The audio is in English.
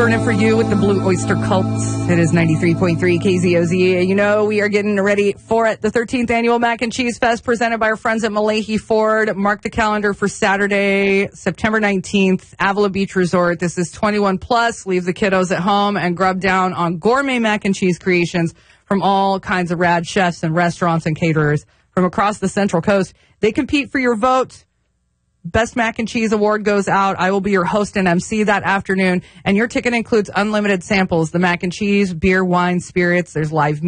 filling in for you with the Blue Oyster Cult. It is 93.3 KZOZ. You know, we are getting ready for it. The 13th Annual Mac and Cheese Fest presented by our friends at Malahi Ford. Mark the calendar for Saturday, September 19th, Avila Beach Resort. This is 21 plus. Leave the kiddos at home and grub down on gourmet mac and cheese creations from all kinds of rad chefs and restaurants and caterers from across the Central Coast. They compete for your vote. Best Mac and Cheese Award goes out. I will be your host and MC that afternoon. And your ticket includes unlimited samples, the mac and cheese, beer, wine, spirits. There's live music.